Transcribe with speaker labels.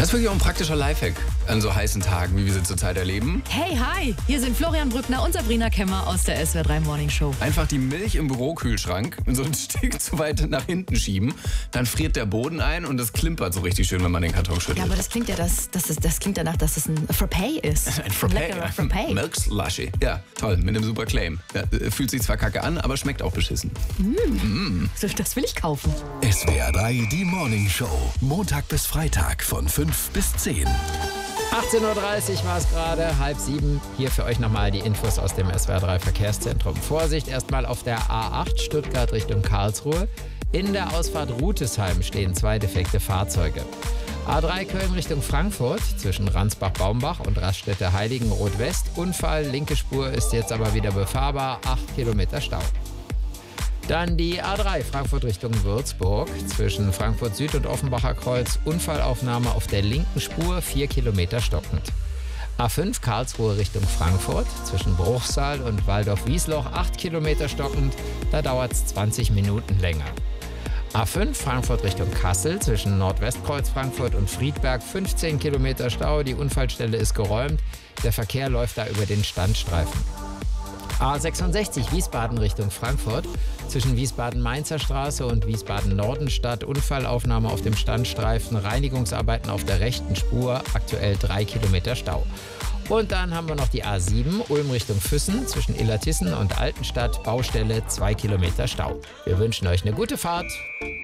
Speaker 1: Das ist wirklich auch ein praktischer Lifehack an so heißen Tagen, wie wir sie zurzeit erleben.
Speaker 2: Hey, hi! Hier sind Florian Brückner und Sabrina Kemmer aus der SWR 3 Morning Show.
Speaker 1: Einfach die Milch im Bürokühlschrank so ein Stück zu weit nach hinten schieben, dann friert der Boden ein und das klimpert so richtig schön, wenn man den Karton schüttelt.
Speaker 2: Ja, aber das klingt ja, das klingt danach, dass es ein Frappé ist.
Speaker 1: Ein Frappé.
Speaker 2: Leckerer Frappé.
Speaker 1: Milk Slushy. Ja, toll, mit einem super Claim. Ja, fühlt sich zwar kacke an, aber schmeckt auch beschissen.
Speaker 2: Das will ich kaufen.
Speaker 3: SWR 3, die Morning Show. Montag bis Freitag von 5 bis 10.
Speaker 4: 18.30 Uhr war es gerade, 6:30. Hier für euch nochmal die Infos aus dem SWR 3 Verkehrszentrum. Vorsicht erstmal auf der A8 Stuttgart Richtung Karlsruhe. In der Ausfahrt Rutesheim stehen 2 defekte Fahrzeuge. A3 Köln Richtung Frankfurt zwischen Ransbach-Baumbach und Raststätte Heiligenroth West. Unfall, linke Spur ist jetzt aber wieder befahrbar, 8 Kilometer Stau. Dann die A3 Frankfurt Richtung Würzburg zwischen Frankfurt Süd und Offenbacher Kreuz. Unfallaufnahme auf der linken Spur, 4 Kilometer stockend. A5 Karlsruhe Richtung Frankfurt zwischen Bruchsal und Waldorf-Wiesloch, 8 Kilometer stockend. Da dauert es 20 Minuten länger. A5 Frankfurt Richtung Kassel zwischen Nordwestkreuz Frankfurt und Friedberg, 15 Kilometer Stau. Die Unfallstelle ist geräumt. Der Verkehr läuft da über den Standstreifen. A66 Wiesbaden Richtung Frankfurt zwischen Wiesbaden-Mainzer Straße und Wiesbaden-Nordenstadt. Unfallaufnahme auf dem Standstreifen, Reinigungsarbeiten auf der rechten Spur, aktuell 3 Kilometer Stau. Und dann haben wir noch die A7 Ulm Richtung Füssen zwischen Illertissen und Altenstadt, Baustelle, 2 Kilometer Stau. Wir wünschen euch eine gute Fahrt.